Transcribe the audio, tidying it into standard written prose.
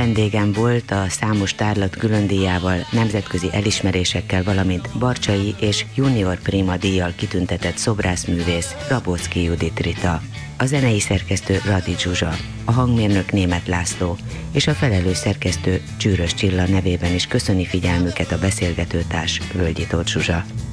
vendégem volt a számos tárlat különdíjával, nemzetközi elismerésekkel, valamint Barcsay és Junior Prima díjjal kitüntetett szobrászművész Rabocki Judit Rita, a zenei szerkesztő Radi Zsuzsa, a hangmérnök Németh László és a felelős szerkesztő Csűrös Csilla nevében is köszöni figyelmüket a beszélgetőtárs Völgyi Tóth Zsuzsa.